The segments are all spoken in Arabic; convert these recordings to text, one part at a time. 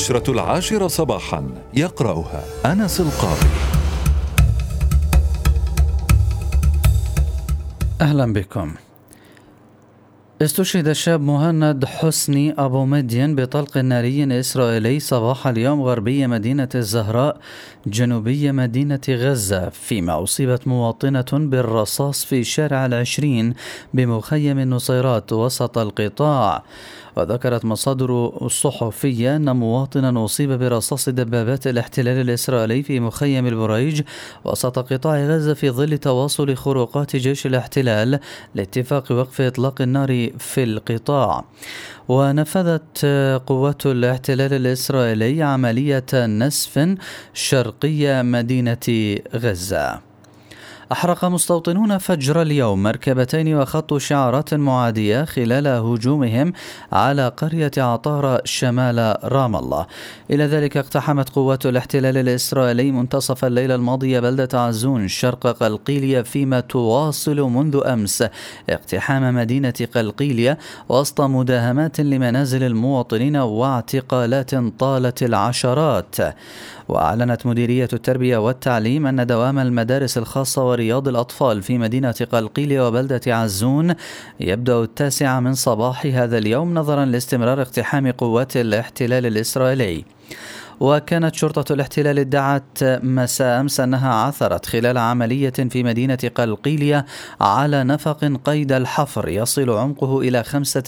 النشرة 10 صباحا، يقرأها أنس القاضي. أهلا بكم. استشهد الشاب مهند حسني أبو مدين بطلق ناري إسرائيلي صباح اليوم غربي مدينة الزهراء جنوبية مدينة غزة، فيما أصيبت مواطنة بالرصاص في شارع العشرين بمخيم النصيرات وسط القطاع. وذكرت مصادر صحفية أن مواطنا أصيب برصاص دبابات الاحتلال الإسرائيلي في مخيم البريج وسط قطاع غزة في ظل تواصل خروقات جيش الاحتلال لاتفاق وقف إطلاق النار في القطاع. ونفذت قوات الاحتلال الإسرائيلي عملية نسف شرقية مدينة غزة. أحرق مستوطنون فجر اليوم مركبتين وخطوا شعارات معادية خلال هجومهم على قرية عطارة شمال رام الله. إلى ذلك اقتحمت قوات الاحتلال الإسرائيلي منتصف الليلة الماضية بلدة عزون شرق قلقيلية، فيما تواصل منذ أمس اقتحام مدينة قلقيلية وسط مداهمات لمنازل المواطنين واعتقالات طالت العشرات. وأعلنت مديرية التربية والتعليم أن دوام المدارس الخاصة ورياض الأطفال في مدينة قلقيلية وبلدة عزون يبدأ 9 من صباح هذا اليوم نظرا لاستمرار اقتحام قوات الاحتلال الإسرائيلي. وكانت شرطة الاحتلال ادعت مساء أمس أنها عثرت خلال عملية في مدينة قلقيلية على نفق قيد الحفر يصل عمقه إلى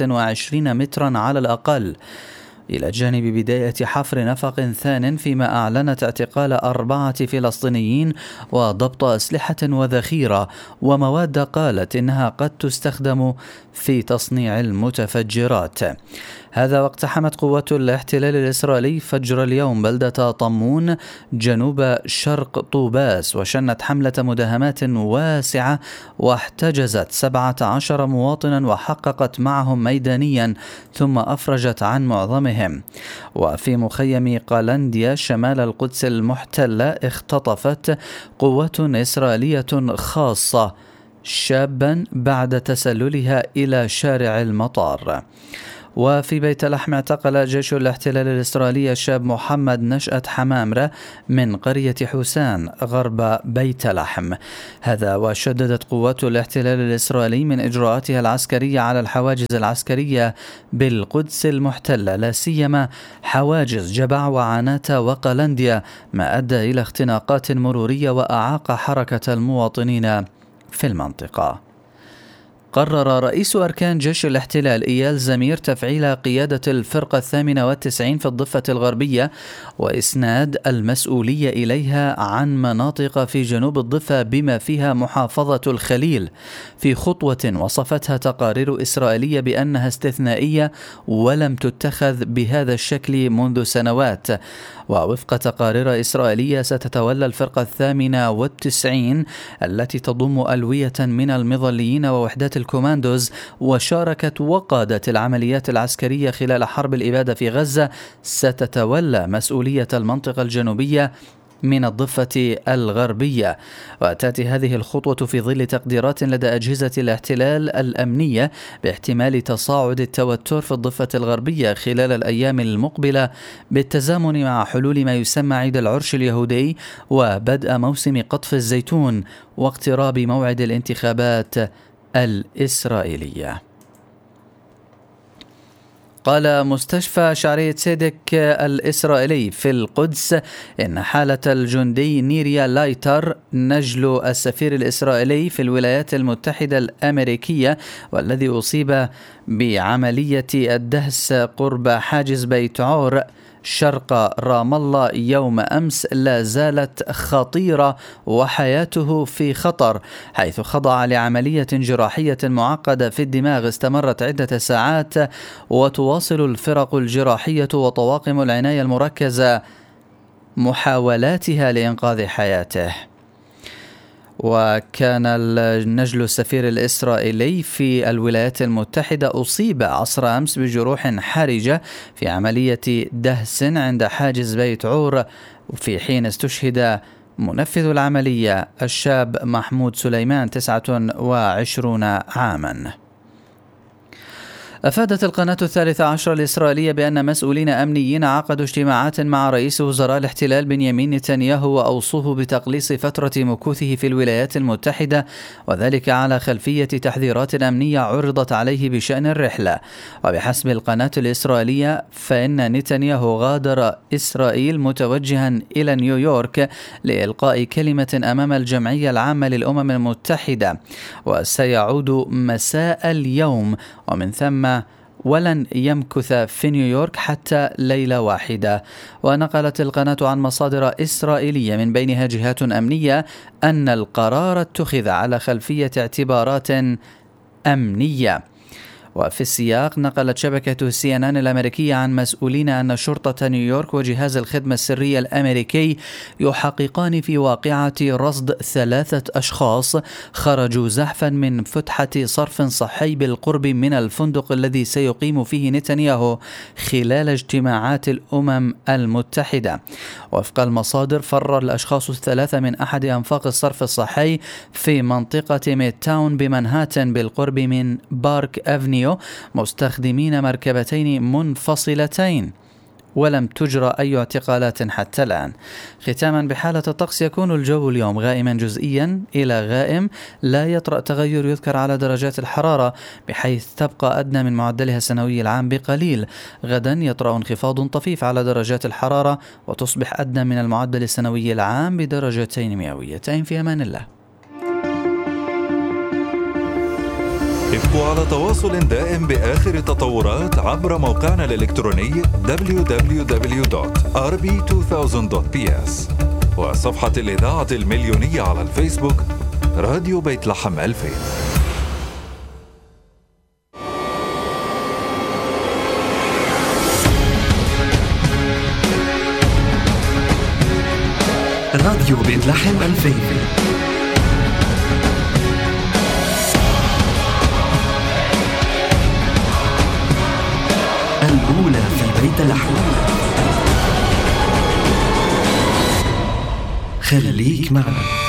25 مترا على الأقل، إلى جانب بداية حفر نفق ثان، فيما أعلنت اعتقال 4 فلسطينيين وضبط أسلحة وذخيرة ومواد قالت إنها قد تستخدم في تصنيع المتفجرات. هذا واقتحمت قوات الاحتلال الإسرائيلي فجر اليوم بلدة طمون جنوب شرق طوباس، وشنت حملة مداهمات واسعة واحتجزت 17 مواطنا وحققت معهم ميدانيا ثم أفرجت عن معظمهم. وفي مخيم قالنديا شمال القدس المحتلة اختطفت قوات إسرائيلية خاصة شابا بعد تسللها إلى شارع المطار. وفي بيت لحم اعتقل جيش الاحتلال الإسرائيلي الشاب محمد نشأة حمامرة من قرية حسان غرب بيت لحم. هذا وشددت قوات الاحتلال الإسرائيلي من إجراءاتها العسكرية على الحواجز العسكرية بالقدس المحتلة، لا سيما حواجز جبع وعناتة وقلنديا، ما أدى إلى اختناقات مرورية وأعاق حركة المواطنين في المنطقة. قرر رئيس أركان جيش الاحتلال إيال زمير تفعيل قيادة الفرقة 98 في الضفة الغربية وإسناد المسؤولية إليها عن مناطق في جنوب الضفة بما فيها محافظة الخليل، في خطوة وصفتها تقارير إسرائيلية بأنها استثنائية ولم تتخذ بهذا الشكل منذ سنوات. ووفق تقارير إسرائيلية ستتولى الفرقة 98 التي تضم ألوية من المظليين ووحدات الكوماندوز وشاركت وقادت العمليات العسكرية خلال حرب الإبادة في غزة، ستتولى مسؤولية المنطقة الجنوبية من الضفة الغربية. وتأتي هذه الخطوة في ظل تقديرات لدى أجهزة الاحتلال الأمنية باحتمال تصاعد التوتر في الضفة الغربية خلال الأيام المقبلة بالتزامن مع حلول ما يسمى عيد العرش اليهودي وبدء موسم قطف الزيتون واقتراب موعد الانتخابات الإسرائيلية. قال مستشفى شعرية سيدك الإسرائيلي في القدس إن حالة الجندي نيريا لايتر نجل السفير الإسرائيلي في الولايات المتحدة الأمريكية والذي أصيب بعملية الدهس قرب حاجز بيت عور شرق رام الله يوم أمس لا زالت خطيرة وحياته في خطر، حيث خضع لعملية جراحية معقدة في الدماغ استمرت عدة ساعات، وتواصل الفرق الجراحية وطواقم العناية المركزة محاولاتها لإنقاذ حياته. وكان النجل السفير الإسرائيلي في الولايات المتحدة أصيب عصر أمس بجروح حرجة في عملية دهس عند حاجز بيت عور، في حين استشهد منفذ العملية الشاب محمود سليمان 29 عاما. أفادت القناة 13 الإسرائيلية بأن مسؤولين أمنيين عقدوا اجتماعات مع رئيس وزراء الاحتلال بنيامين نتنياهو وأوصوه بتقليص فترة مكوثه في الولايات المتحدة، وذلك على خلفية تحذيرات أمنية عرضت عليه بشأن الرحلة. وبحسب القناة الإسرائيلية فإن نتنياهو غادر إسرائيل متوجها إلى نيويورك لإلقاء كلمة أمام الجمعية العامة للأمم المتحدة، وسيعود مساء اليوم، ومن ثم ولن يمكث في نيويورك حتى ليلة واحدة. ونقلت القناة عن مصادر إسرائيلية من بينها جهات أمنية أن القرار اتخذ على خلفية اعتبارات أمنية. وفي السياق نقلت شبكة CNN الأمريكية عن مسؤولين أن شرطة نيويورك وجهاز الخدمة السرية الأمريكي يحققان في واقعة رصد 3 أشخاص خرجوا زحفا من فتحة صرف صحي بالقرب من الفندق الذي سيقيم فيه نتنياهو خلال اجتماعات الأمم المتحدة. وفق المصادر فر الأشخاص ال3 من أحد أنفاق الصرف الصحي في منطقة ميد تاون بمنهاتن بالقرب من بارك أفنيو مستخدمين مركبتين منفصلتين، ولم تجرى أي اعتقالات حتى الآن. ختاما، بحالة الطقس يكون الجو اليوم غائما جزئيا إلى غائم، لا يطرأ تغير يذكر على درجات الحرارة بحيث تبقى أدنى من معدلها السنوي العام بقليل. غدا يطرأ انخفاض طفيف على درجات الحرارة وتصبح أدنى من المعدل السنوي العام بدرجتين مئويتين. في أمان الله. ابقوا على تواصل دائم بآخر التطورات عبر موقعنا الإلكتروني www.rb2000.ps وصفحة الإذاعة المليونية على الفيسبوك راديو بيت لحم 2000. راديو بيت لحم 2000، الأولى في بيت لحم. خليك معنا.